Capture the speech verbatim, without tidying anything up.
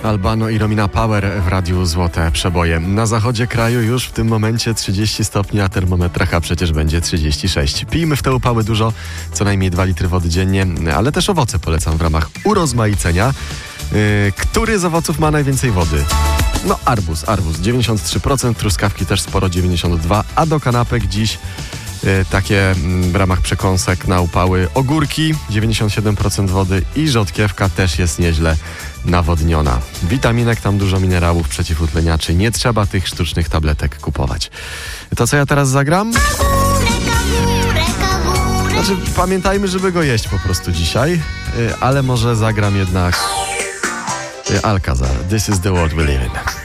Albano i Romina Power w Radiu Złote Przeboje. Na zachodzie kraju już w tym momencie trzydzieści stopni, a termometrach a przecież będzie trzydzieści sześć. Pijmy w te upały dużo, co najmniej dwa litry wody dziennie, ale też owoce polecam w ramach urozmaicenia. Yy, który z owoców ma najwięcej wody? No arbuz, arbuz dziewięćdziesiąt trzy procent, truskawki też sporo dziewięćdziesiąt dwa procent, a do kanapek dziś yy, takie yy, w ramach przekąsek na upały ogórki dziewięćdziesiąt siedem procent wody i rzodkiewka też jest nieźle nawodniona. Witaminek, tam dużo minerałów, przeciwutleniaczy. Nie trzeba tych sztucznych tabletek kupować. To co ja teraz zagram? Znaczy pamiętajmy, żeby go jeść po prostu dzisiaj, yy, ale może zagram jednak yy, Alcazar. This is the world we live in.